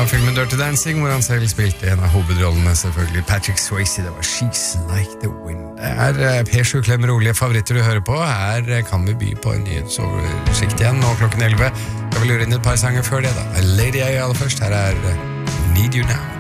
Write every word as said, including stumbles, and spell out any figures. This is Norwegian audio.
filmen Dirty Dancing, hvor han selv spilte en av hovedrollene, selvfølgelig Patrick Swayze. Det var She's Like the Wind. Det er P sju Klem rolige favoritter du hører på. Her kan vi by på en nyhetsoversikt igjen, nå klokken elleve. Jeg vil lure inn et par sanger før det da. Lady A aller først, her er Need You Now.